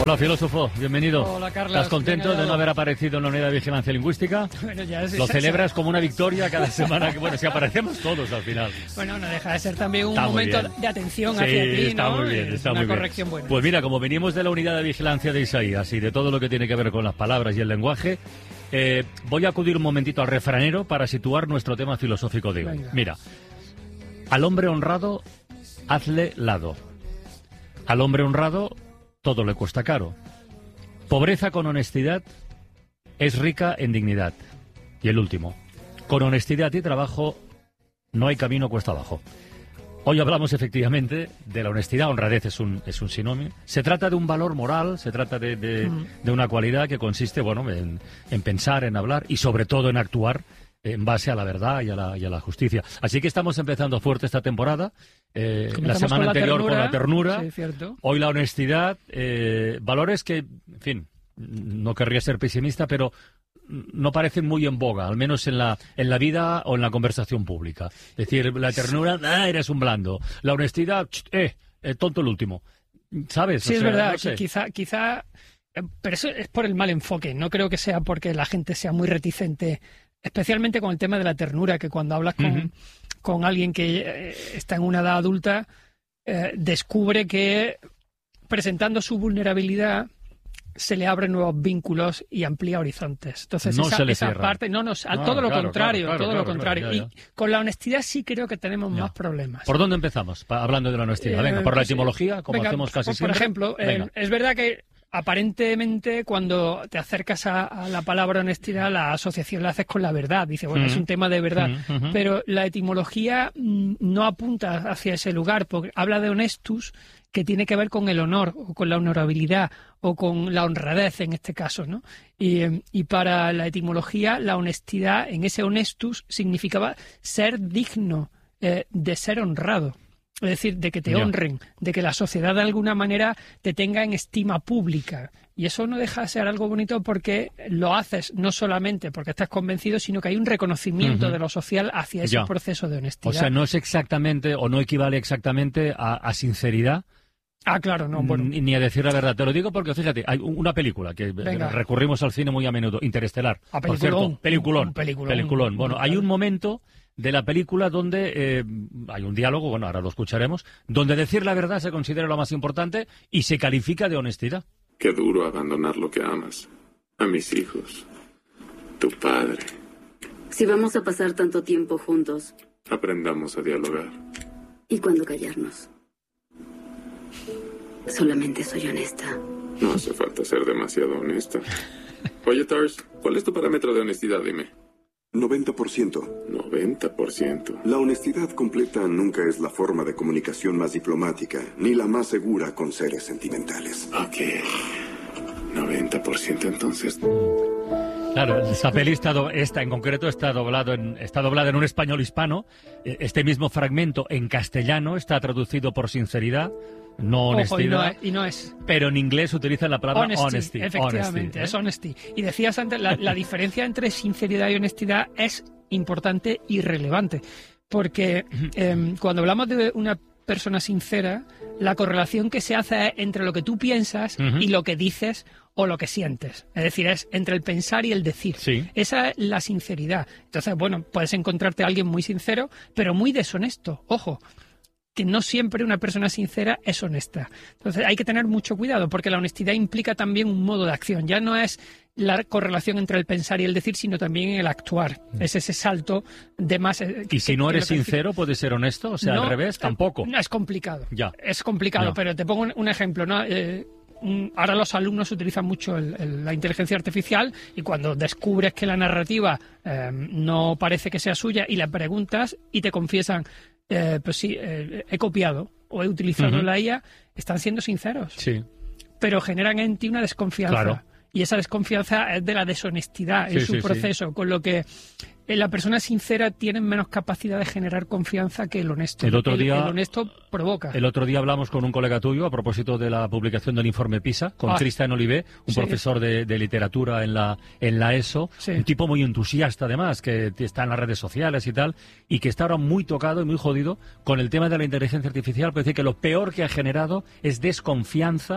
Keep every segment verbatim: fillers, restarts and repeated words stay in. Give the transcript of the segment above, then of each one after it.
Hola, filósofo, bienvenido. Hola, Carlos. ¿Estás contento de no haber aparecido en la unidad de vigilancia lingüística? Bueno, ya es, Lo es, celebras es, como una victoria cada semana. Que, bueno, si aparecemos todos al final. Bueno, no deja de ser también un Está momento de atención sí, hacia ti, está ¿no? muy bien, está una muy bien. corrección buena. Pues mira, como venimos de la unidad de vigilancia de Isaías y de todo lo que tiene que ver con las palabras y el lenguaje, eh, voy a acudir un momentito al refranero para situar nuestro tema filosófico de hoy. Venga. Mira, al hombre honrado, hazle lado. Al hombre honrado, todo le cuesta caro. Pobreza con honestidad es rica en dignidad. Y el último, con honestidad y trabajo no hay camino cuesta abajo. Hoy hablamos efectivamente de la honestidad, honradez es un, es un sinónimo. Se trata de un valor moral, se trata de, de, mm. de una cualidad que consiste bueno, en, en pensar, en hablar y sobre todo en actuar en base a la verdad y a la, y a la justicia. Así que estamos empezando fuerte esta temporada. Eh, la semana con anterior la con la ternura, sí, cierto. Hoy la honestidad, eh, valores que, en fin, no querría ser pesimista, pero no parecen muy en boga, al menos en la, en la vida o en la conversación pública. Es decir, la ternura, ah, eres un blando. La honestidad, eh, eh tonto el último. ¿Sabes? Sí, o es sea, verdad, no sé. quizá, quizá, pero eso es por el mal enfoque. No creo que sea porque la gente sea muy reticente, especialmente con el tema de la ternura, que cuando hablas con, uh-huh. con alguien que eh, está en una edad adulta, eh, descubre que presentando su vulnerabilidad se le abren nuevos vínculos y amplía horizontes. Entonces, no esa, se le esa parte, no, no, al no, todo lo claro, contrario, claro, todo claro, lo contrario. Claro, ya, ya. Y con la honestidad sí creo que tenemos ya. más problemas. ¿Por dónde empezamos? Pa- hablando de la honestidad. Venga, por la etimología, como venga, hacemos casi por, siempre. Por ejemplo, eh, es verdad que aparentemente cuando te acercas a, a la palabra honestidad, la asociación la haces con la verdad. Dice, bueno, mm. es un tema de verdad. Mm, uh-huh. Pero la etimología mm, no apunta hacia ese lugar, porque habla de honestus, que tiene que ver con el honor, o con la honorabilidad, o con la honradez en este caso, ¿no? Y, y para la etimología, la honestidad, en ese honestus, significaba ser digno eh, de ser honrado. Es decir, de que te honren, de que la sociedad de alguna manera te tenga en estima pública. Y eso no deja de ser algo bonito porque lo haces no solamente porque estás convencido, sino que hay un reconocimiento uh-huh. de lo social hacia ese ya. proceso de honestidad. O sea, no es exactamente o no equivale exactamente a, a sinceridad. Ah, claro, no, bueno. Ni a decir la verdad. Te lo digo porque, fíjate, hay una película que Venga. recurrimos al cine muy a menudo, Interestelar. A por cierto, peliculón. Un peliculón. peliculón. Bueno, hay un momento de la película donde eh, hay un diálogo, bueno, ahora lo escucharemos, donde decir la verdad se considera lo más importante y se califica de honestidad. Qué duro abandonar lo que amas. A mis hijos. Tu padre. Si vamos a pasar tanto tiempo juntos. Aprendamos a dialogar. ¿Y cuándo callarnos? Solamente soy honesta. No hace falta ser demasiado honesta. Oye, Tars, ¿cuál es tu parámetro de honestidad? Dime. noventa por ciento. noventa por ciento. La honestidad completa nunca es la forma de comunicación más diplomática, ni la más segura con seres sentimentales. Ok. noventa por ciento entonces. Claro, esta peli está, do, esta en concreto está doblado en, está doblada en un español hispano. Este mismo fragmento en castellano está traducido por sinceridad, no honestidad. Ojo, y, no es, y no es. Pero en inglés utiliza la palabra honesty. honesty. Efectivamente, honesty, ¿eh? es honesty. Y decías antes, la, la diferencia entre sinceridad y honestidad es importante y relevante. Porque eh, cuando hablamos de una persona sincera, la correlación que se hace es entre lo que tú piensas uh-huh. y lo que dices o lo que sientes. Es decir, es entre el pensar y el decir. Sí. Esa es la sinceridad. Entonces, bueno, puedes encontrarte a alguien muy sincero, pero muy deshonesto. Ojo, que no siempre una persona sincera es honesta. Entonces, hay que tener mucho cuidado, porque la honestidad implica también un modo de acción. Ya no es la correlación entre el pensar y el decir, sino también el actuar. Es ese salto de más... Eh, ¿Y si no eres sincero, puedes ser honesto? O sea, no, al revés, tampoco. No, es complicado. Ya. Es complicado, ya. Pero te pongo un, un ejemplo, ¿no? Eh, Ahora los alumnos utilizan mucho el, el, la inteligencia artificial y cuando descubres que la narrativa eh, no parece que sea suya y le preguntas y te confiesan, eh, pues sí, eh, he copiado o he utilizado uh-huh. la I A, están siendo sinceros. Sí. Pero generan en ti una desconfianza. Claro. Y esa desconfianza es de la deshonestidad sí, en su sí, proceso, sí. con lo que la persona sincera tiene menos capacidad de generar confianza que el honesto. El otro el, día, el honesto provoca. El otro día hablamos con un colega tuyo a propósito de la publicación del informe PISA, con ah, Cristian Olivé, un sí. profesor de, de literatura en la, en la ESO, sí. un tipo muy entusiasta además, que está en las redes sociales y tal, y que está ahora muy tocado y muy jodido con el tema de la inteligencia artificial, puede decir que lo peor que ha generado es desconfianza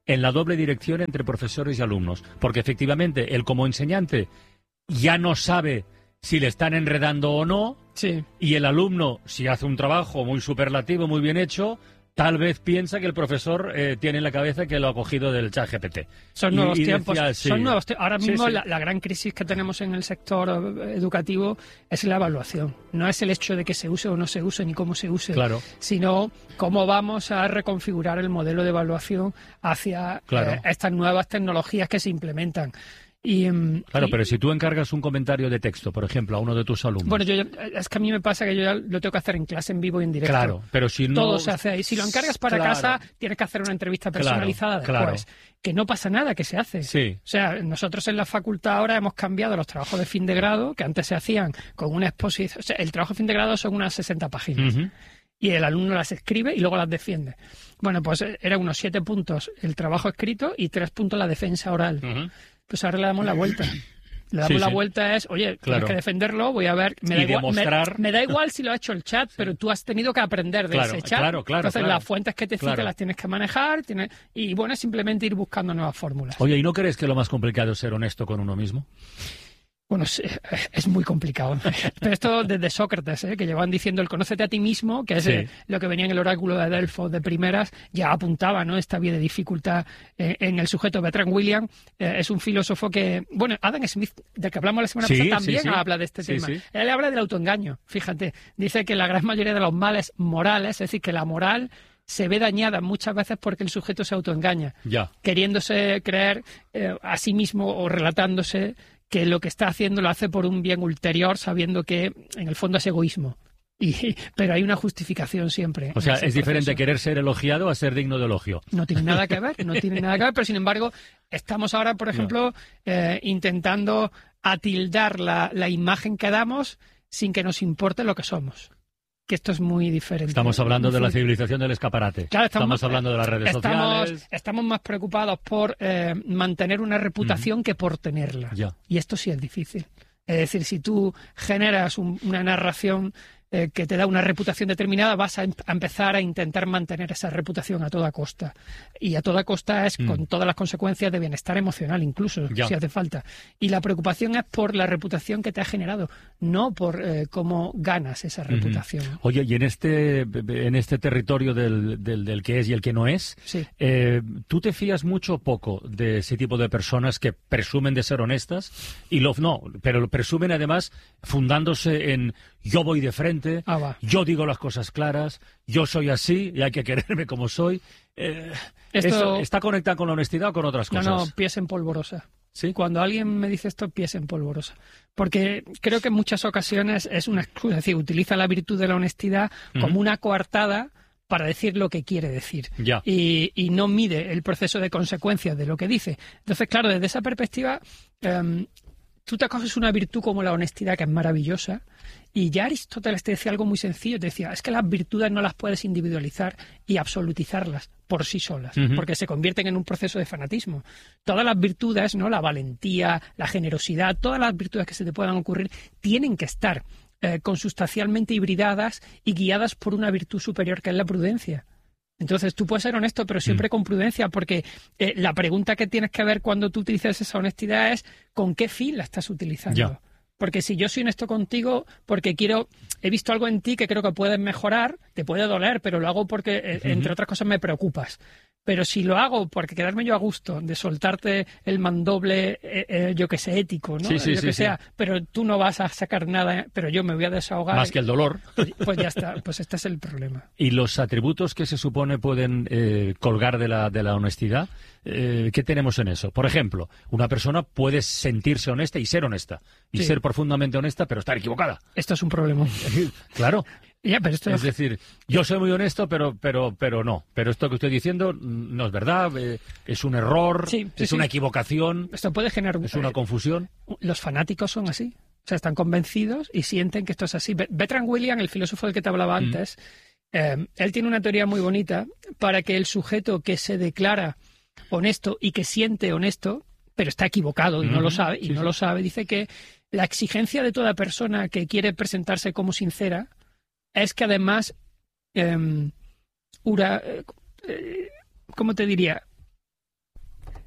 en la doble dirección entre profesores y alumnos. Porque efectivamente, él como enseñante ya no sabe si le están enredando o no, sí. y el alumno, si hace un trabajo muy superlativo, muy bien hecho, tal vez piensa que el profesor eh, tiene en la cabeza que lo ha cogido del ChatGPT. Son y, nuevos y tiempos. decía, sí. Son nuevos tiempos. Ahora mismo sí, sí. La, la gran crisis que tenemos en el sector educativo es la evaluación. No es el hecho de que se use o no se use ni cómo se use, claro. sino cómo vamos a reconfigurar el modelo de evaluación hacia claro. eh, estas nuevas tecnologías que se implementan. Y, claro, y, pero si tú encargas un comentario de texto, por ejemplo, a uno de tus alumnos... Bueno, yo, es que a mí me pasa que yo ya lo tengo que hacer en clase, en vivo y en directo. Claro, pero si no... Todo se hace ahí. Si lo encargas para claro. casa, tienes que hacer una entrevista personalizada claro, después. Claro. Que no pasa nada, que se hace. Sí. O sea, nosotros en la facultad ahora hemos cambiado los trabajos de fin de grado, que antes se hacían con una exposición... O sea, el trabajo de fin de grado son unas sesenta páginas. Uh-huh. Y el alumno las escribe y luego las defiende. Bueno, pues eran unos siete puntos el trabajo escrito y tres puntos la defensa oral. Uh-huh. Pues ahora le damos la vuelta. Le damos sí, la sí. vuelta es, oye, claro. tienes que defenderlo, voy a ver, me da, y igual, demostrar... me, me da igual si lo ha hecho el chat, sí. pero tú has tenido que aprender de claro, ese chat. Claro, claro, Entonces claro. las fuentes que te cita claro. las tienes que manejar, tienes, y bueno, es simplemente ir buscando nuevas fórmulas. Oye, ¿y no crees que lo más complicado es ser honesto con uno mismo? Bueno, es, es muy complicado. Pero esto desde Sócrates, ¿eh? que llevaban diciendo el conócete a ti mismo, que es sí. eh, lo que venía en el oráculo de Delfos de primeras, ya apuntaba, ¿no?, esta vía de dificultad eh, en el sujeto. Bertrand Williams eh, es un filósofo que, bueno, Adam Smith, del que hablamos la semana sí, pasada, también sí, sí. habla de este sí, tema. Sí. Él habla del autoengaño, fíjate. Dice que la gran mayoría de los males morales, es decir, que la moral se ve dañada muchas veces porque el sujeto se autoengaña, ya. queriéndose creer eh, a sí mismo o relatándose que lo que está haciendo lo hace por un bien ulterior, sabiendo que en el fondo es egoísmo. Y, pero hay una justificación siempre. O sea, es proceso. Diferente querer ser elogiado a ser digno de elogio. No tiene nada que ver, no tiene nada que ver, pero sin embargo, estamos ahora, por ejemplo, no. eh, intentando atildar la, la imagen que damos sin que nos importe lo que somos. Que esto es muy diferente. Estamos hablando de la civilización del escaparate. Claro, estamos, estamos hablando de las redes estamos, sociales. Estamos más preocupados por eh, mantener una reputación mm. que por tenerla. Ya. Y esto sí es difícil. Es decir, si tú generas un, una narración eh, que te da una reputación determinada, vas a, em a empezar a intentar mantener esa reputación a toda costa. Y a toda costa es mm. con todas las consecuencias de bienestar emocional, incluso, ya. si hace falta. Y la preocupación es por la reputación que te ha generado, no por eh, cómo ganas esa reputación. Mm-hmm. Oye, y en este, en este territorio del, del, del que es y el que no es, sí. eh, ¿tú te fías mucho o poco de ese tipo de personas que presumen de ser honestas? Y lo, no, pero lo presumen además fundándose en yo voy de frente, ah, yo digo las cosas claras, yo soy así y hay que quererme como soy. Eh, esto... ¿Esto está conectado con la honestidad o con otras cosas? No, no, pies en polvorosa. ¿Sí? Cuando alguien me dice esto, pies en polvorosa. Porque creo que en muchas ocasiones es una excusa, es decir, utiliza la virtud de la honestidad uh-huh. como una coartada para decir lo que quiere decir. Ya. Y, y no mide el proceso de consecuencias de lo que dice. Entonces, claro, desde esa perspectiva, um, tú te acoges una virtud como la honestidad, que es maravillosa, y ya Aristóteles te decía algo muy sencillo, te decía, es que las virtudes no las puedes individualizar y absolutizarlas por sí solas, uh-huh. porque se convierten en un proceso de fanatismo. Todas las virtudes, ¿no?, la valentía, la generosidad, todas las virtudes que se te puedan ocurrir, tienen que estar eh, consustancialmente hibridadas y guiadas por una virtud superior que es la prudencia. Entonces tú puedes ser honesto, pero siempre mm. con prudencia, porque eh, la pregunta que tienes que ver cuando tú utilizas esa honestidad es ¿con qué fin la estás utilizando? Ya. Porque si yo soy honesto contigo porque quiero, he visto algo en ti que creo que puedes mejorar, te puede doler, pero lo hago porque, eh, uh-huh. entre otras cosas, me preocupas. Pero si lo hago porque quedarme yo a gusto, de soltarte el mandoble, eh, eh, yo que sé, ético, ¿no? Sí, sí, yo sí, que sí. sea, pero tú no vas a sacar nada, pero yo me voy a desahogar. Más que el dolor. Pues, pues ya está, pues este es el problema. ¿Y los atributos que se supone pueden eh, colgar de la, de la honestidad? Eh, ¿Qué tenemos en eso? Por ejemplo, una persona puede sentirse honesta y ser honesta. Y sí. ser profundamente honesta, pero estar equivocada. Esto es un problema. Claro. Ya, pero esto... Es decir, yo soy muy honesto, pero pero pero no. Pero esto que estoy diciendo no es verdad, eh, es un error, sí, sí, es sí. una equivocación, esto puede generar... es una confusión. Los fanáticos son así. O sea, están convencidos y sienten que esto es así. Bertrand Williams, el filósofo del que te hablaba antes, mm. eh, él tiene una teoría muy bonita para que el sujeto que se declara honesto y que siente honesto, pero está equivocado y mm. no lo sabe, y sí, no sí. lo sabe, dice que la exigencia de toda persona que quiere presentarse como sincera es que además, eh, ura, eh, ¿cómo te diría?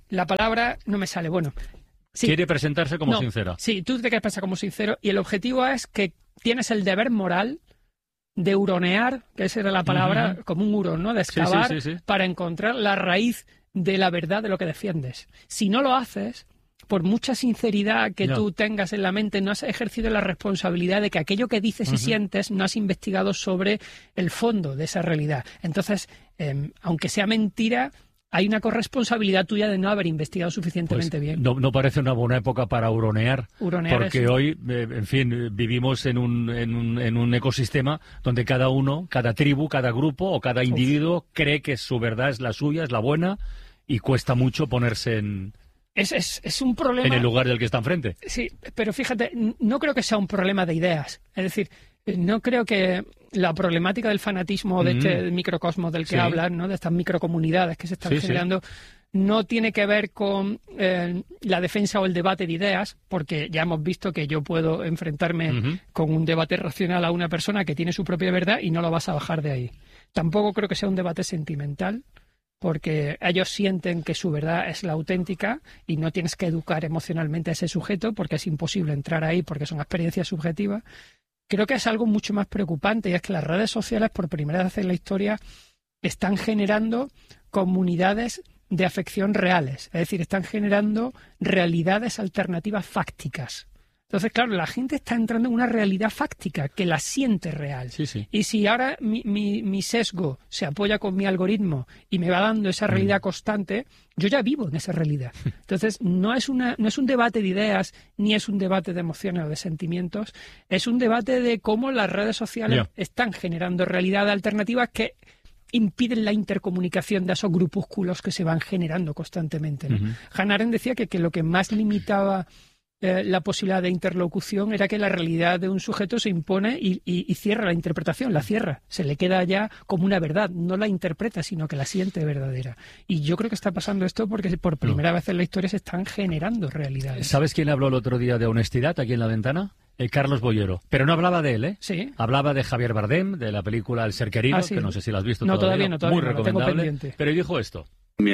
la palabra no me sale. Bueno, sí. Quiere presentarse como no, sincera. Sí, tú te quieres pensar como sincero y el objetivo es que tienes el deber moral de huronear, que esa era la palabra, uh-huh. como un hurón, ¿no? De excavar sí, sí, sí, sí. para encontrar la raíz de la verdad de lo que defiendes. Si no lo haces, por mucha sinceridad que no. tú tengas en la mente, no has ejercido la responsabilidad de que aquello que dices uh-huh. y sientes no has investigado sobre el fondo de esa realidad. Entonces, eh, aunque sea mentira, hay una corresponsabilidad tuya de no haber investigado suficientemente pues bien. No, no parece una buena época para huronear, huronear porque es... hoy, eh, en fin, vivimos en un, en, un, en un ecosistema donde cada uno, cada tribu, cada grupo o cada individuo Uf. cree que su verdad es la suya, es la buena, y cuesta mucho ponerse en... Es, es, es un problema... En el lugar del que está enfrente. Sí, pero fíjate, no creo que sea un problema de ideas. Es decir, no creo que la problemática del fanatismo de mm. este microcosmos del que sí. hablan, ¿no? De estas microcomunidades que se están sí, generando, sí. no tiene que ver con eh, la defensa o el debate de ideas, porque ya hemos visto que yo puedo enfrentarme uh-huh. con un debate racional a una persona que tiene su propia verdad y no lo vas a bajar de ahí. Tampoco creo que sea un debate sentimental, porque ellos sienten que su verdad es la auténtica y no tienes que educar emocionalmente a ese sujeto porque es imposible entrar ahí porque son experiencias subjetivas. Creo que es algo mucho más preocupante y es que las redes sociales por primera vez en la historia están generando comunidades de afección reales, es decir, están generando realidades alternativas fácticas. Entonces, claro, la gente está entrando en una realidad fáctica que la siente real. Sí, sí. Y si ahora mi, mi, mi sesgo se apoya con mi algoritmo y me va dando esa realidad mm. constante, yo ya vivo en esa realidad. Entonces, no es, una, no es un debate de ideas, ni es un debate de emociones o de sentimientos, es un debate de cómo las redes sociales yeah. están generando realidades alternativas que impiden la intercomunicación de esos grupúsculos que se van generando constantemente, ¿no? Uh-huh. Hannah Arendt decía que, que lo que más limitaba Eh, la posibilidad de interlocución era que la realidad de un sujeto se impone y, y, y cierra la interpretación, la cierra, se le queda ya como una verdad, no la interpreta, sino que la siente verdadera. Y yo creo que está pasando esto porque por primera no. vez en la historia se están generando realidades. ¿Sabes quién habló el otro día de honestidad aquí en la ventana? Eh, Carlos Boyero. Pero no hablaba de él, ¿eh? Sí. Hablaba de Javier Bardem, de la película El ser querido, ah, sí. que no sé si la has visto no, todavía. todavía no, todavía muy no, recomendable. Lo tengo pendiente. Pero dijo esto. Me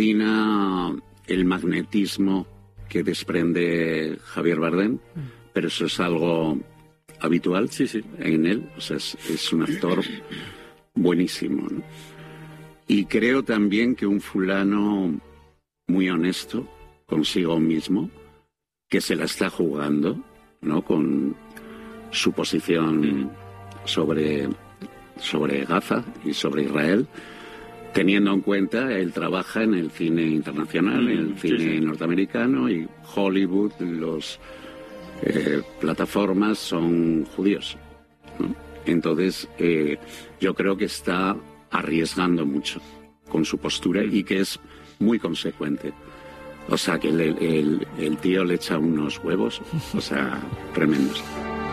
fascina el magnetismo que desprende Javier Bardem, pero eso es algo habitual sí, sí. en él. O sea, es, es un actor buenísimo, ¿no? Y creo también que un fulano muy honesto consigo mismo, que se la está jugando, ¿no? Con su posición sobre, sobre Gaza y sobre Israel, teniendo en cuenta, él trabaja en el cine internacional, en el cine sí, sí. norteamericano, y Hollywood, las eh, plataformas son judíos, ¿no? Entonces, eh, yo creo que está arriesgando mucho con su postura y que es muy consecuente. O sea, que el, el, el tío le echa unos huevos, o sea, tremendos.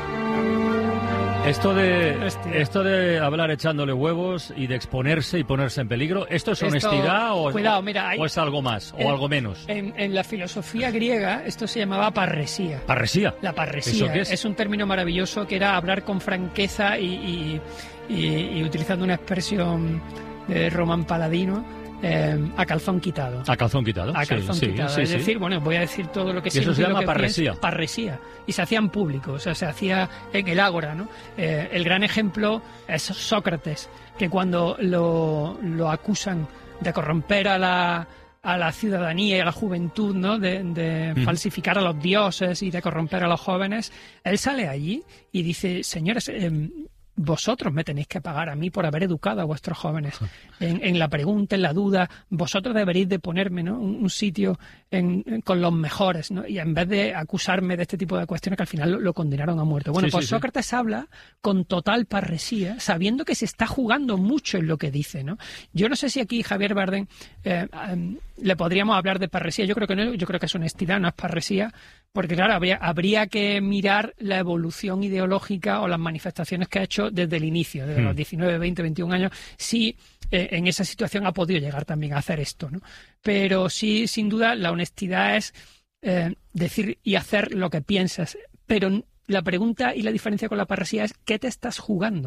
Esto de, esto de hablar echándole huevos y de exponerse y ponerse en peligro, ¿esto es esto, honestidad o, cuidado, mira, hay, o es algo más en, o algo menos? En, en la filosofía griega esto se llamaba parresía. ¿Parresía? La parresía. ¿Eso qué es? Es un término maravilloso que era hablar con franqueza y, y, y, y utilizando una expresión de Román Paladino, Eh, a calzón quitado. A calzón quitado. A calzón sí, quitado. Sí, es sí, decir, sí. bueno, voy a decir todo lo que siento. Eso se llama que parresía. Pienso, parresía. Y se hacía en público, o sea, se hacía en el ágora, ¿no? Eh, el gran ejemplo es Sócrates, que cuando lo, lo acusan de corromper a la, a la ciudadanía y a la juventud, ¿no? De, de mm. falsificar a los dioses y de corromper a los jóvenes, él sale allí y dice, señores, eh, vosotros me tenéis que pagar a mí por haber educado a vuestros jóvenes en, en la pregunta, en la duda. Vosotros deberéis de ponerme, ¿no? un, un sitio en, en, con los mejores, ¿no? Y en vez de acusarme de este tipo de cuestiones que al final lo, lo condenaron a muerte. Bueno, sí, pues sí, Sócrates sí. habla con total parresía, sabiendo que se está jugando mucho en lo que dice, ¿no? Yo no sé si aquí Javier Bardem eh, eh, le podríamos hablar de parresía. Yo creo que no, yo creo que es honestidad, no es parresía. Porque, claro, habría, habría que mirar la evolución ideológica o las manifestaciones que ha hecho desde el inicio, desde mm. los diecinueve, veinte, veintiún años, si eh, en esa situación ha podido llegar también a hacer esto, ¿no? Pero sí, sin duda, la honestidad es eh, decir y hacer lo que piensas. Pero la pregunta y la diferencia con la parresía es ¿qué te estás jugando?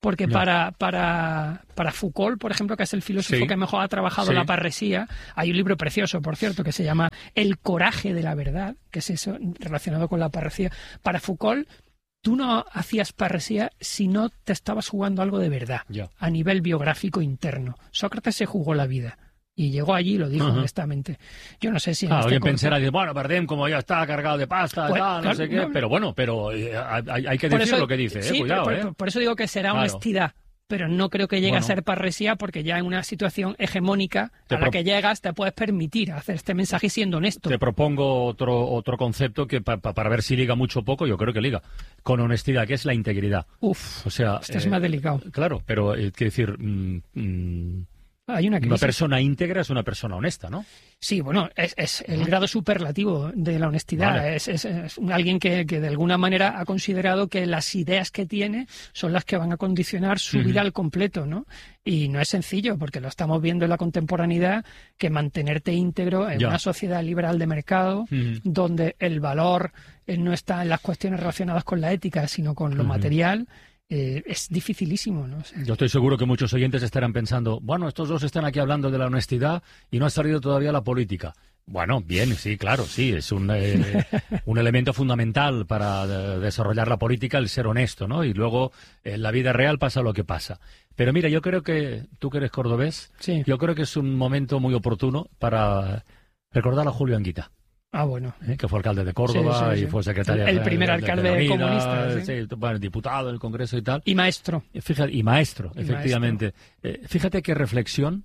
Porque Ya. para, para, para Foucault, por ejemplo, que es el filósofo Sí. que mejor ha trabajado Sí. la parresía, hay un libro precioso, por cierto, que se llama El coraje de la verdad, que es eso relacionado con la parresía. Para Foucault, tú no hacías parresía si no te estabas jugando algo de verdad, Ya. a nivel biográfico interno. Sócrates se jugó la vida. Y llegó allí y lo dijo Ajá. honestamente. Yo no sé si... en Ah, este alguien corte- pensará, dice, bueno, Bardem como ya está cargado de pasta, Pues, tal, no claro, sé qué, no, pero bueno, pero eh, hay, hay que Por decir eso- lo que dice, sí, eh, cuidado, por, eh. por- por eso digo que será Claro. honestidad, pero no creo que llegue Bueno. a ser parresía, porque ya en una situación hegemónica Te a la pro- que llegas te puedes permitir hacer este mensaje siendo honesto. Te propongo otro otro concepto que pa- pa- para ver si liga mucho o poco, yo creo que liga, con honestidad, que es la integridad. Uf, O sea, este es eh, más delicado. Claro, pero eh, quiero decir, mm, mm, Hay una una crisis. persona íntegra es una persona honesta, ¿no? Sí, bueno, es, es el grado superlativo de la honestidad. Vale. Es, es- es un- alguien que, que de alguna manera ha considerado que las ideas que tiene son las que van a condicionar su Ujú. vida al completo, ¿no? Y no es sencillo, porque lo estamos viendo en la contemporaneidad, que mantenerte íntegro en Ya. una sociedad liberal de mercado, Ujú. donde el valor eh, no está en las cuestiones relacionadas con la ética, sino con lo Ujú. material, eh, es dificilísimo, ¿no? O sea, Yo estoy seguro que muchos oyentes estarán pensando, bueno, estos dos están aquí hablando de la honestidad y no ha salido todavía la política. Bueno, bien, sí, claro, sí, es un, eh, un elemento fundamental para eh, desarrollar la política el ser honesto, ¿no? Y luego en la vida real pasa lo que pasa. Pero mira, yo creo que, tú que eres cordobés, sí. yo creo que es un momento muy oportuno para recordar a Julio Anguita, Ah, bueno. ¿eh? Que fue alcalde de Córdoba Sí, sí, y sí. fue secretario El de- primer de- alcalde de Leonida, comunista, sí. sí, bueno, diputado del Congreso y tal. Y maestro. Fíjate, y maestro, Y efectivamente. Eh, fíjate qué reflexión,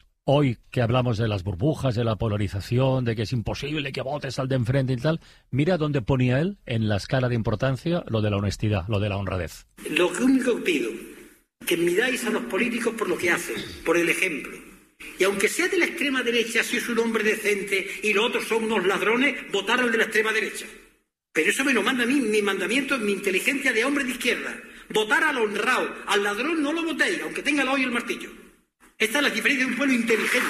hoy que hablamos de las burbujas, de la polarización, de que es imposible que votes al de enfrente y tal, mira dónde ponía él en la escala de importancia lo de la honestidad, lo de la honradez. Lo único que pido, que miráis a los políticos por lo que hacen, por el ejemplo. Y aunque sea de la extrema derecha, si es un hombre decente y los otros son unos ladrones, votar al de la extrema derecha. Pero eso me lo manda a mí, mi mandamiento, mi inteligencia de hombre de izquierda. Votar al honrado, al ladrón no lo votéis, aunque tenga el hoyo y el martillo. Esta es la diferencia de un pueblo inteligente.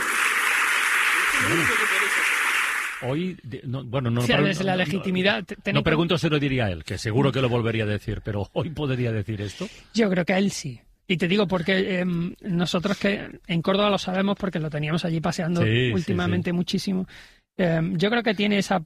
Esto es lo único que podéis hacer. Hoy, de- no, bueno, no, O sea, pregun- desde la no- legitimidad... te- ten no en pregunto si lo diría él, que seguro que lo volvería a decir, pero hoy podría decir esto. cuenta- Yo creo que a él sí. Y te digo porque em, nosotros que en Córdoba lo sabemos porque lo teníamos allí paseando Sí, sí, últimamente sí. muchísimo. Em, yo creo que tiene esa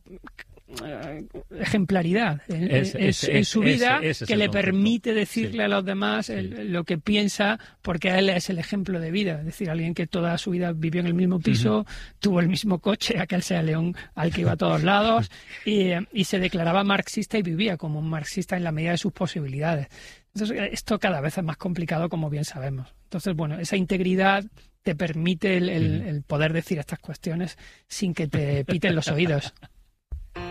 eh, ejemplaridad en, Ese- en- ese- en su ese- vida ese es que el le concepto. permite decirle Sí. a los demás el- Sí. lo que piensa, porque a él es el ejemplo de vida. Es decir, alguien que toda su vida vivió en el mismo piso, tuvo el mismo coche, aquel sea León al que iba a todos lados, y, eh, y se declaraba marxista y vivía como un marxista en la medida de sus posibilidades. Entonces, eh, esto cada vez es más complicado, como bien sabemos. Entonces, bueno, esa integridad te permite el, el- el poder decir estas cuestiones sin que te piten los oídos.